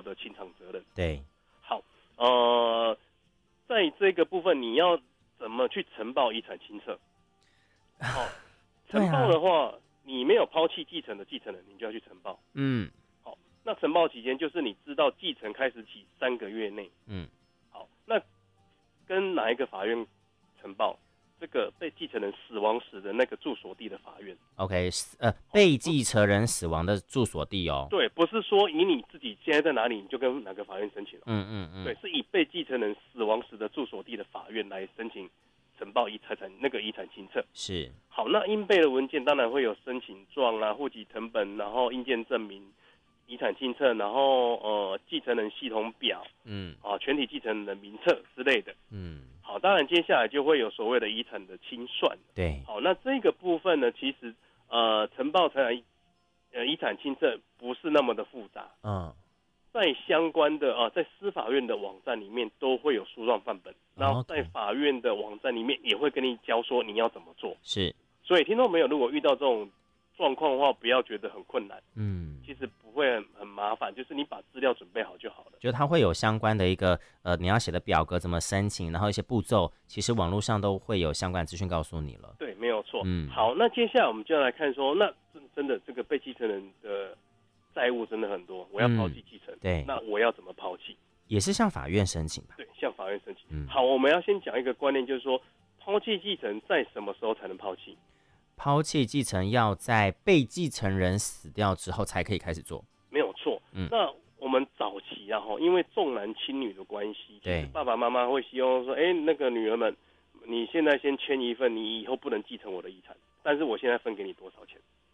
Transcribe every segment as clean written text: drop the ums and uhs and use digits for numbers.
的清偿责任。 对， 好，在这个部分你要怎么去呈报遗产清册？好，呈报的话，你没有抛弃继承的继承人，你就要去呈报。好，那呈报期间就是你知道继承开始起3个月内。好，那跟哪一个法院呈报？这个被继承人死亡时的那个住所地的法院。 OK， 被继承人死亡的住所地哦。 对，不是说以你自己现在在哪里，你就跟哪个法院申请了。对，是以被继承人死亡时的住所地的法院来申请呈报遗产清册。 是。 好，那应备的文件当然会有申请状啦、户籍誊本，然后印鉴证明、遗产清册，然后继承人系统表，全体继承人的名册之类的。好，当然接下来就会有所谓的遗产的清算。 对。 好，那这个部分呢，其实呈报遗产清册不是那么的复杂。在相关的在司法院的网站里面都会有诉状范本，然后在法院的网站里面也会跟你教说你要怎么做。 是。 所以听众朋友如果遇到这种状况的话，不要觉得很困难。其实不会很麻烦，就是你把资料准备好就好了。 就它会有相关的一个你要写的表格怎么申请，然后一些步骤，其实网络上都会有相关资讯告诉你了。 对，没有错。好，那接下来我们就要来看说，那真的这个被继承人的债务真的很多，我要抛弃继承。 对， 那我要怎么抛弃？ 也是向法院申请吧？ 对，向法院申请。好，我们要先讲一个观念，就是说抛弃继承在什么时候才能抛弃？ 抛弃继承要在被继承人死掉之后才可以开始做， 没有错。那我们早期啊，因为重男轻女的关系， 对， 爸爸妈妈会希望说，那个女儿们，你现在先签一份，你以后不能继承我的遗产，但是我现在分给你多少钱？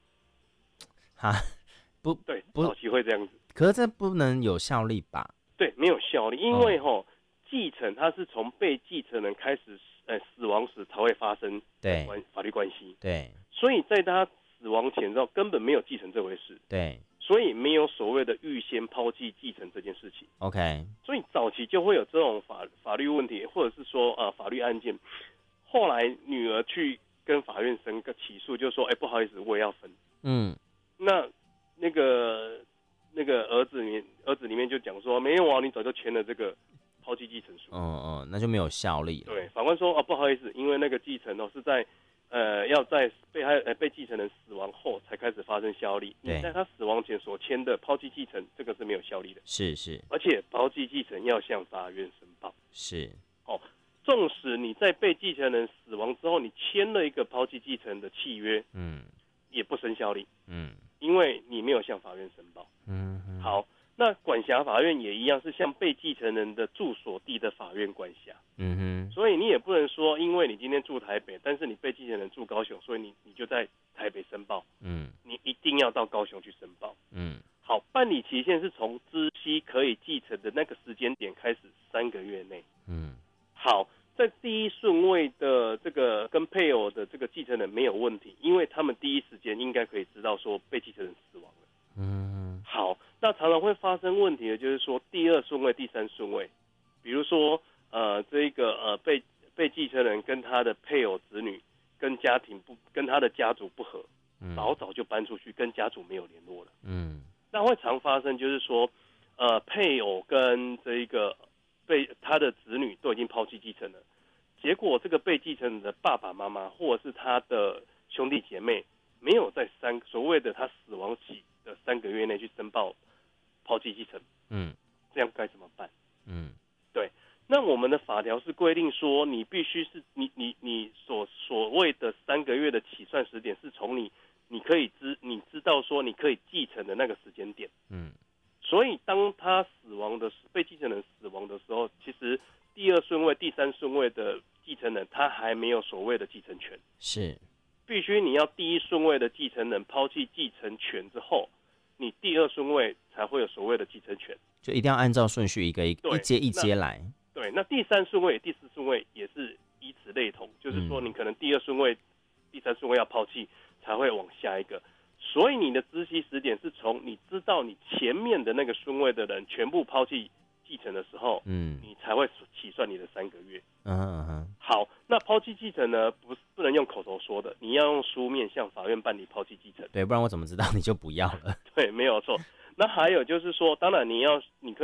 不对，早期会这样子。 可是这不能有效力吧？ 对，没有效力，因为继承它是从被继承人开始死亡时才会发生法律关系。 对， 所以在他死亡前之后根本没有继承这回事。 对， 所以没有所谓的预先抛弃继承这件事情。 OK， 所以早期就会有这种法律问题，或者是说法律案件。后来女儿去跟法院申个起诉，就说不好意思，我也要分。那个儿子里面就讲说没有啊，你早就签了这个抛弃继承书。 那就没有效力了。 对，法官说不好意思，因为那个继承是在要在被继承人死亡后才开始发生效力。你在他死亡前所签的抛弃继承，这个是没有效力的。 是。 而且抛弃继承要向法院申报。 是。 纵使你在被继承人死亡之后，你签了一个抛弃继承的契约，也不生效力。因为你没有向法院申报。好，那管辖法院也一样，是向被继承人的住所地的法院管辖。所以你也不能说，因为你今天住台北，但是你被继承人住高雄，所以你就在台北申报。你一定要到高雄去申报。好，办理期限是从知悉可以继承的那个时间点开始3个月内。好，在第一顺位的这个跟配偶的这个继承人没有问题，因为他们第一时间应该可以知道说被继承人死亡了。好，那常常会发生问题的就是说第2顺位、第3顺位，比如说这个被继承人跟他的配偶、子女跟家庭跟他的家族不和，早就搬出去，跟家族没有联络了。那会常发生就是说配偶跟这一个被他的子女都已经抛弃继承了，结果这个被继承人的爸爸妈妈或者是他的兄弟姐妹没有在所谓的他死亡起的3个月内去申报抛弃继承。这样该怎么办？对，那我们的法条是规定说，你必须是你所谓的3个月的起算时点是从你知道说你可以继承的那个时间点。所以当他被继承人死亡的时候，其实第2顺位、第3顺位的继承人他还没有所谓的继承权。是，必须你要第1顺位的继承人抛弃继承权之后，你第2顺位才会有所谓的继承权。就一定要按照顺序一阶一阶来。 对，那第3顺位、第4顺位也是以此类同，就是说你可能第2顺位、第3顺位要抛弃，才会往下一个。所以你的知悉时点是从你知道你前面的那个顺位的人全部抛弃继承的时候，你才会起算你的3个月。好，那抛弃继承呢，不能用口头说的，你要用书面向法院办理抛弃继承。 对，不然我怎么知道你就不要了？ 对，没有错。那还有就是说，当然你可